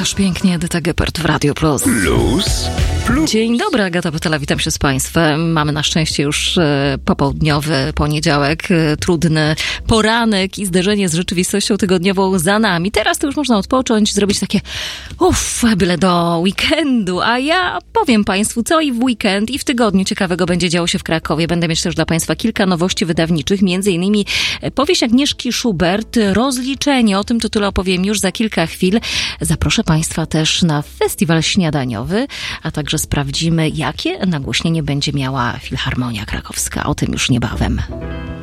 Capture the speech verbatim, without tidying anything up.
Aż pięknie, Edyta Geppert w Radio Plus. Plus, plus. Dzień dobry, Agata Pytela, witam się z Państwem. Mamy na szczęście już e, popołudniowy poniedziałek, e, trudny poranek i zderzenie z rzeczywistością tygodniową za nami. Teraz to już można odpocząć, zrobić takie uff, byle do weekendu. A ja powiem Państwu, co i w weekend, i w tygodniu ciekawego będzie działo się w Krakowie. Będę mieć też dla Państwa kilka nowości wydawniczych, między innymi powieść Agnieszki Schubert, Rozliczenie. O tym tytule opowiem już za kilka chwil. Zaproszę Państwa też na festiwal śniadaniowy, a także sprawdzimy, jakie nagłośnienie będzie miała Filharmonia Krakowska. O tym już niebawem.